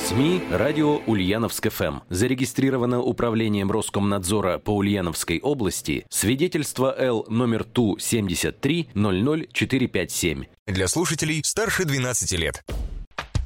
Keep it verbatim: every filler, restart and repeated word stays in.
СМИ «Радио Ульяновск-ФМ». Зарегистрировано Управлением Роскомнадзора по Ульяновской области свидетельство Л номер Ту семьдесят три ноль ноль четыре пять семь. Для слушателей старше двенадцати лет.